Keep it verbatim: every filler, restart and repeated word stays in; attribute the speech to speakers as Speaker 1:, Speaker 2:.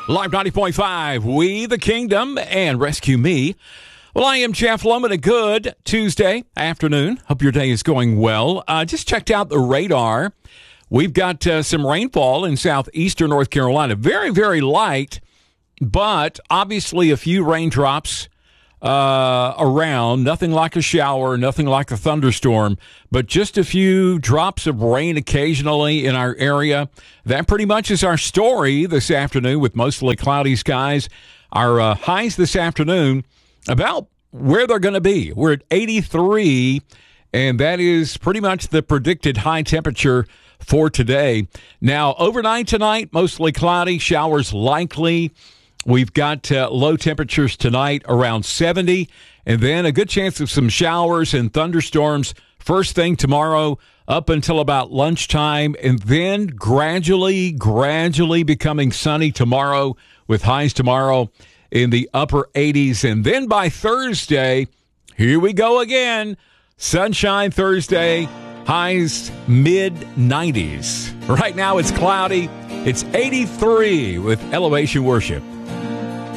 Speaker 1: Live ninety point five, We the Kingdom, and Rescue Me. Well, I am Jeff Loman. A good Tuesday afternoon. Hope your day is going well. Uh, just checked out the radar. We've got uh, some rainfall in southeastern North Carolina. Very, very light, but obviously a few raindrops uh, around. Nothing like a shower, nothing like a thunderstorm, but just a few drops of rain occasionally in our area. That pretty much is our story this afternoon with mostly cloudy skies. Our uh, highs this afternoon, about where they're going to be. We're at eighty-three, and that is pretty much the predicted high temperature for today. Now, overnight tonight, mostly cloudy, showers likely. We've got uh, low temperatures tonight around seventy, and then a good chance of some showers and thunderstorms first thing tomorrow up until about lunchtime, and then gradually, gradually becoming sunny tomorrow with highs tomorrow in the upper eighties. And then by Thursday, here we go again. Sunshine Thursday, highs mid nineties. Right now it's cloudy. It's eighty-three with Elevation Worship.